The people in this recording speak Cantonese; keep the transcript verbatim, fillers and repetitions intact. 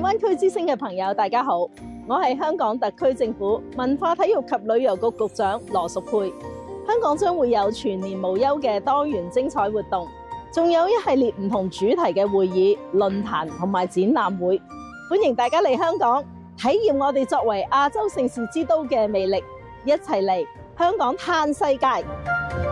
灣區之星嘅朋友，大家好，我係香港特區政府文化體育及旅遊局局長羅淑佩。香港將會有全年無休嘅多元精彩活動，仲有一系列唔同主題嘅會議、論壇同埋展覽會，歡迎大家嚟香港體驗我哋作為亞洲盛事之都嘅魅力，一齊嚟香港嘆世界。